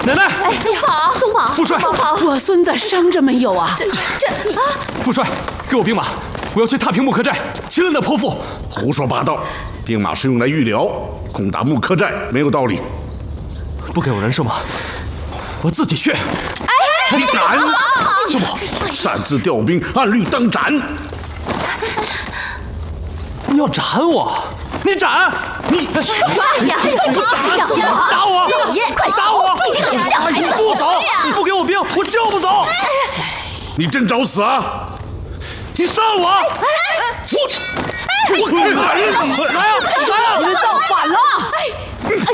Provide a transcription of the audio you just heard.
奶奶， 宗保， 副帅， 我孙子伤着没有啊？ 副帅，给我兵马，我要去踏平木克寨，擒了那泼妇。 胡说八道！兵马是用来预疗，攻打木克寨没有道理。 不给我人手吗？我自己去。 你敢？ 宗保， 擅自调兵，按律当斩。 你要斩我？你斩！你！ 哎呀， 打我！ 快打我！ 你这个死小孩子！ 不走！你不给我兵，我就不走！ 你真找死啊！ 你杀了我！我来呀！来呀！ 你们造反了！